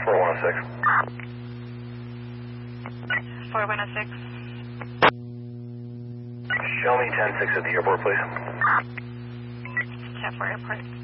4106. 4106. Show me 10-6 at the airport, please. 10-4 airport.